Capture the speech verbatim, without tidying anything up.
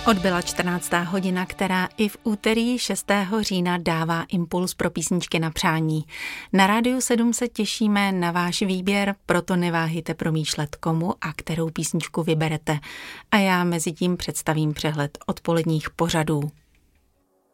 Odbyla čtrnáctá hodina, která i v úterý šestého října dává impuls pro písničky na přání. Na Rádiu sedm se těšíme na váš výběr, proto neváhejte promýšlet, komu a kterou písničku vyberete. A já mezi tím představím přehled odpoledních pořadů.